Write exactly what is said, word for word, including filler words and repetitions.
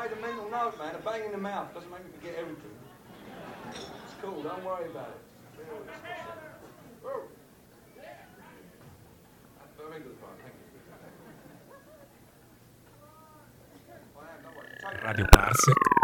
made a mental note, man. A bang in the mouth doesn't make me forget everything. It's cool, don't worry about it. Oh. Very good fun, thank you. Radio Parsec